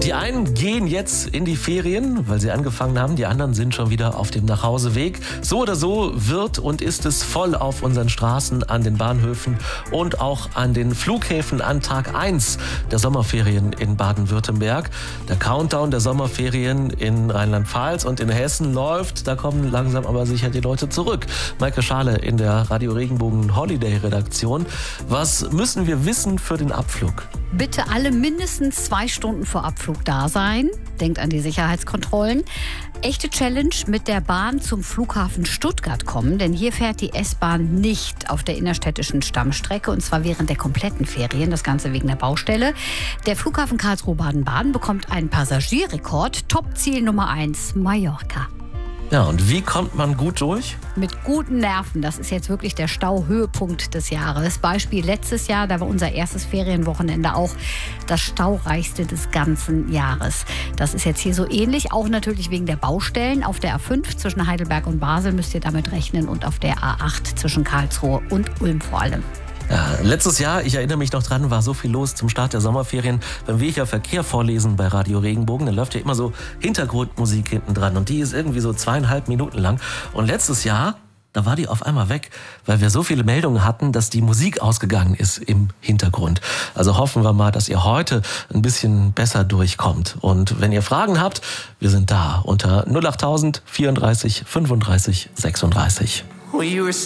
Die einen gehen jetzt in die Ferien, weil sie angefangen haben. Die anderen sind schon wieder auf dem Nachhauseweg. So oder so wird und ist es voll auf unseren Straßen, an den Bahnhöfen und auch an den Flughäfen an Tag 1 der Sommerferien in Baden-Württemberg. Der Countdown der Sommerferien in Rheinland-Pfalz und in Hessen läuft. Da kommen langsam aber sicher die Leute zurück. Maike Schale in der Radio Regenbogen Holiday-Redaktion. Was müssen wir wissen für den Abflug? Bitte alle mindestens 2 Stunden vor Abflug da sein. Denkt an die Sicherheitskontrollen. Echte Challenge: mit der Bahn zum Flughafen Stuttgart kommen, denn hier fährt die S-Bahn nicht auf der innerstädtischen Stammstrecke, und zwar während der kompletten Ferien, das Ganze wegen der Baustelle. Der Flughafen Karlsruhe-Baden-Baden bekommt einen Passagierrekord. Topziel Nummer 1, Mallorca. Ja, und wie kommt man gut durch? Mit guten Nerven. Das ist jetzt wirklich der Stauhöhepunkt des Jahres. Beispiel letztes Jahr, da war unser erstes Ferienwochenende auch das staureichste des ganzen Jahres. Das ist jetzt hier so ähnlich, auch natürlich wegen der Baustellen. Auf der A5 zwischen Heidelberg und Basel müsst ihr damit rechnen und auf der A8 zwischen Karlsruhe und Ulm vor allem. Ja, letztes Jahr, ich erinnere mich noch dran, war so viel los zum Start der Sommerferien. Wenn wir hier Verkehr vorlesen bei Radio Regenbogen, dann läuft ja immer so Hintergrundmusik hinten dran. Und die ist irgendwie so 2,5 Minuten lang. Und letztes Jahr, da war die auf einmal weg, weil wir so viele Meldungen hatten, dass die Musik ausgegangen ist im Hintergrund. Also hoffen wir mal, dass ihr heute ein bisschen besser durchkommt. Und wenn ihr Fragen habt, wir sind da unter 08000 34 35 36.